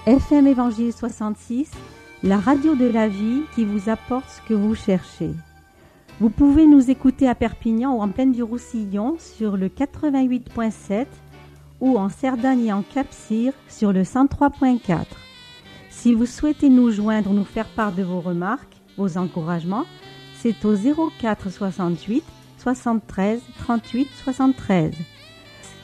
FM Évangile 66, la radio de la vie qui vous apporte ce que vous cherchez. Vous pouvez nous écouter à Perpignan ou en Plaine du Roussillon sur le 88.7 ou en Cerdagne et en Cap-Cyr sur le 103.4. Si vous souhaitez nous joindre ou nous faire part de vos remarques, vos encouragements, c'est au 04 68 73 38 73.